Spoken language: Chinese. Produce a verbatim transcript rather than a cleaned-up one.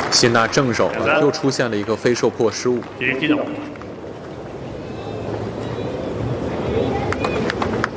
辛纳正手呢又出现了一个飞受迫失误。 第一技能。